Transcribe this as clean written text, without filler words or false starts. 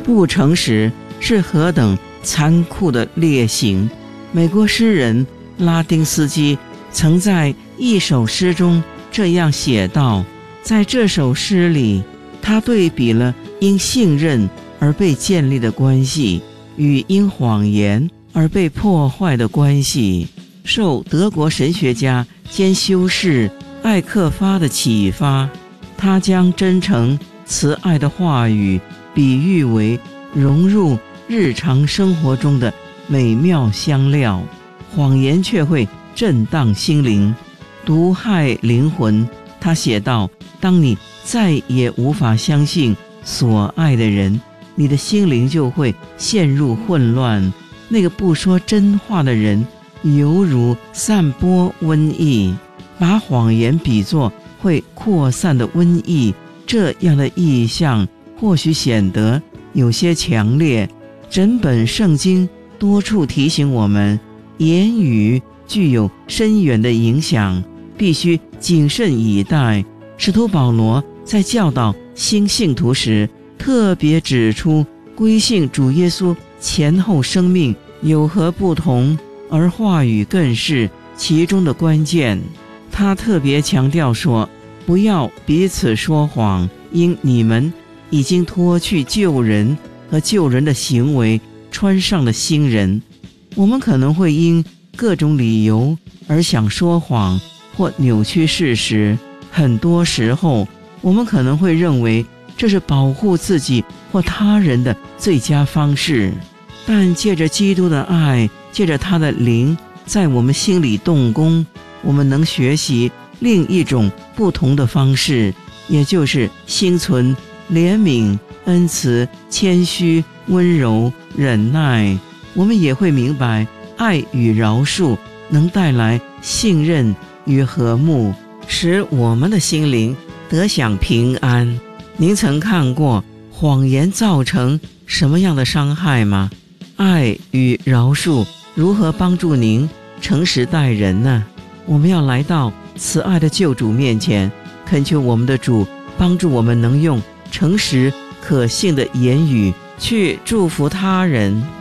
不诚实是何等残酷的劣行。美国诗人拉丁斯基曾在一首诗中这样写道，在这首诗里，他对比了因信任而被建立的关系与因谎言而被破坏的关系。受德国神学家兼修士艾克发的启发，他将真诚慈爱的话语比喻为融入日常生活中的美妙香料，谎言却会震荡心灵，毒害灵魂。他写道，当你再也无法相信所爱的人，你的心灵就会陷入混乱。那个不说真话的人犹如散播瘟疫，把谎言比作会扩散的瘟疫，这样的意象或许显得有些强烈。整本圣经多处提醒我们，言语具有深远的影响，必须谨慎以待。使徒保罗在教导新信徒时，特别指出归信主耶稣前后生命有何不同，而话语更是其中的关键。他特别强调说，不要彼此说谎，因你们已经脱去旧人和旧人的行为，穿上了新人。我们可能会因各种理由而想说谎或扭曲事实，很多时候我们可能会认为这是保护自己或他人的最佳方式，但借着基督的爱，借着他的灵在我们心里动工，我们能学习另一种不同的方式，也就是心存怜悯、恩慈、谦虚、温柔、忍耐。我们也会明白，爱与饶恕能带来信任与和睦，使我们的心灵得享平安。您曾看过谎言造成什么样的伤害吗？爱与饶恕如何帮助您诚实待人呢？我们要来到慈爱的救主面前，恳求我们的主帮助我们能用诚实可信的言语去祝福他人。